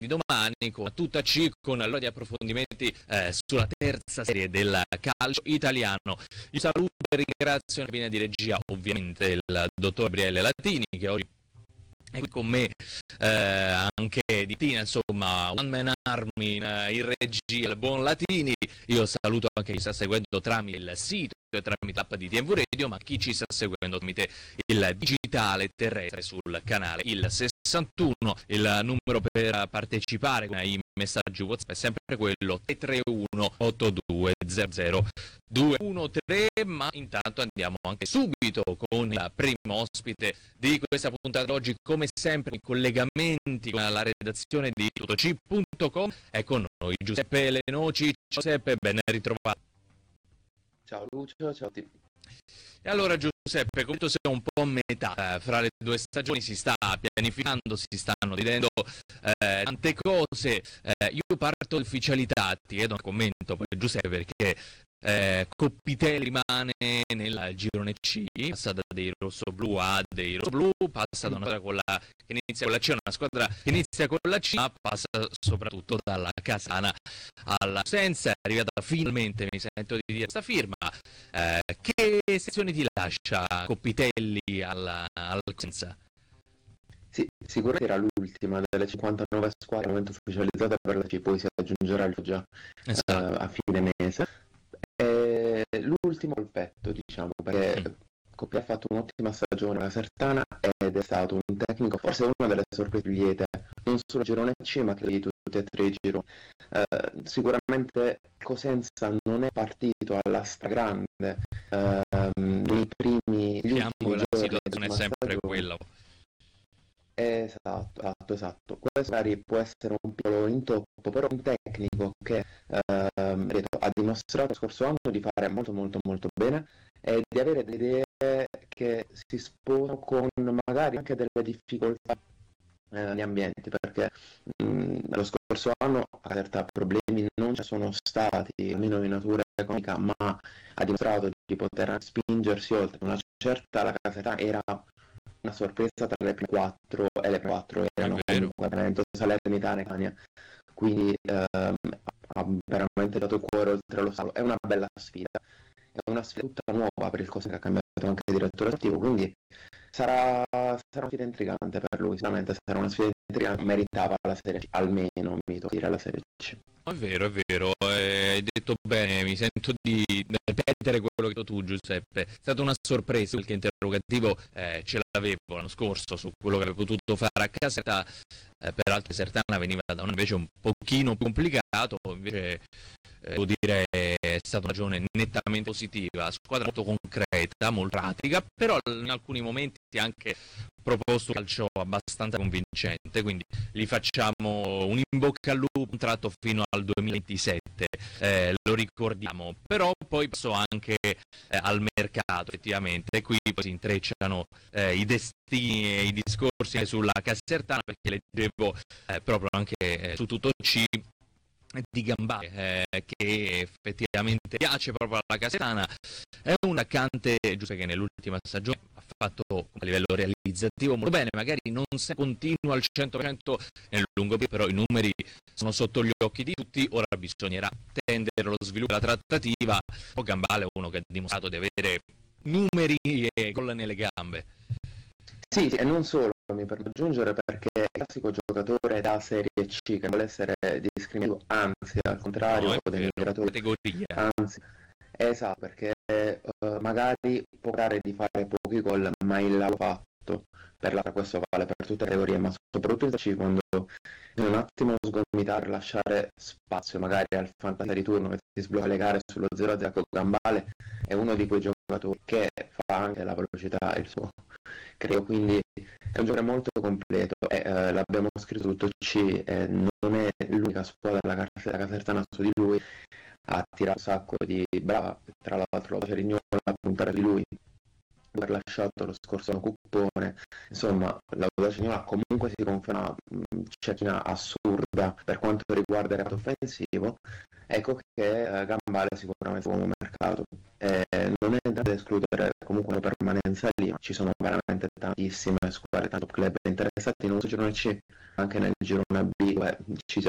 di domani con tutta C, con l'ora di approfondimenti sulla terza serie del calcio italiano. Io saluto e ringrazio in cabina di regia ovviamente il dottor Gabriele Latini, che oggi è qui con me, anche di Tina, insomma, one man army in regia, il buon Latini. Io saluto anche chi sta seguendo tramite il sito e tramite l'app di TNV Radio, ma chi ci sta seguendo tramite il digitale terrestre sul canale il 61. Il numero per partecipare con i messaggi WhatsApp è sempre quello 331 8200 213, ma intanto andiamo anche subito con il primo ospite di questa puntata oggi, come sempre in collegamenti con la redazione di tuttoc.com. È con noi Giuseppe Lenoci. Giuseppe, ben ritrovato. Ciao Lucio, ciao a tutti. E allora Giuseppe, come tu sei un po' a metà fra le due stagioni, si sta pianificando, si stanno vedendo tante cose. Io parto dall'ufficialità, ti chiedo un commento poi Giuseppe, perché Coppitelli rimane nel girone C, passa da dei rossoblù a dei rossoblù, passa da una squadra che inizia con la C a una squadra che inizia con la C, ma passa soprattutto dalla Casana alla Senza. È arrivata finalmente, mi sento di dire, questa firma. Che sezione ti lascia Coppitelli al Senza? Sì, sicuramente era l'ultima delle 59 squadre al momento ufficializzate per la C, poi si aggiungerà il già a fine mese. L'ultimo colpetto, diciamo, perché Coppi ha fatto un'ottima stagione alla Casertana ed è stato un tecnico, forse una delle sorprese più liete, non solo girone C, ma che di tutti e tre i gironi. Sicuramente Cosenza non è partito alla stragrande nei primi giorni. La situazione è sempre stagione. quella. Esatto. Questo magari può essere un piccolo intoppo, però un tecnico che ha dimostrato lo scorso anno di fare molto bene e di avere delle idee che si sposano con magari anche delle difficoltà negli ambienti, perché lo scorso anno a certi problemi non ci sono stati, almeno di natura economica, ma ha dimostrato di poter spingersi oltre. Una certa, la Casertana era una sorpresa tra le prime 4 e le prime 4 erano comunque veramente Salernitana e Catania, quindi ha veramente dato il cuore oltre lo stallo. È una bella sfida, è una sfida tutta nuova per il Cosenza, che ha cambiato anche il direttore sportivo, quindi sarà una sfida intrigante per lui, sicuramente sarà una sfida intrigante, meritava la Serie C, almeno mi tocca dire la Serie C. È vero, hai detto bene, mi sento di ripetere quello che hai detto tu Giuseppe. È stata una sorpresa, qualche interrogativo ce l'avevo l'anno scorso su quello che avevo potuto fare a Caserta, peraltro Casertana veniva da un invece un pochino più complicato, invece devo dire è stata una stagione nettamente positiva, squadra molto concreta, molto pratica, però in alcuni momenti anche proposto un calcio abbastanza convincente, quindi gli facciamo un in bocca al lupo, un tratto fino al 2027, lo ricordiamo, però poi passo anche al mercato effettivamente, e qui poi si intrecciano i destini e i discorsi sulla Casertana, perché leggevo proprio anche su Tutto C di Gambale, che effettivamente piace proprio alla Casertana. È un attaccante giusto che nell'ultima stagione ha fatto a livello realizzativo molto bene, magari non si continua al 100% nel lungo periodo, però i numeri sono sotto gli occhi di tutti. Ora bisognerà tendere lo sviluppo della trattativa. O Gambale è uno che ha dimostrato di avere numeri e gol nelle gambe. Sì, e non solo, mi permetto di aggiungere, perché è il classico giocatore da Serie C che vuole essere discriminato, anzi al contrario dei migratori, anzi, esatto, perché magari può dare di fare pochi gol, ma il lavoro fatto questo vale per tutte le categorie, ma soprattutto in C, quando un attimo sgomitare, lasciare spazio magari al fantasy di turno che si sblocca le gare sullo 0-0, Gambale è uno di quei giocatori che fa anche la velocità il suo, credo, quindi è un giocatore molto completo e l'abbiamo scritto tutto C, non è l'unica squadra della Casertana su di lui, ha tirato un sacco di brava, tra l'altro la Cerignola a puntare di lui, aver lasciato lo scorso anno Cuppone, insomma la Cerignola comunque si conferma cecchina assurda per quanto riguarda il reparto offensivo, ecco che Gambale sicuramente è un buon mercato. Non è da escludere comunque una permanenza lì, ma ci sono veramente tantissime squadre, tanti club interessati non solo girone C, anche nel girone B, ci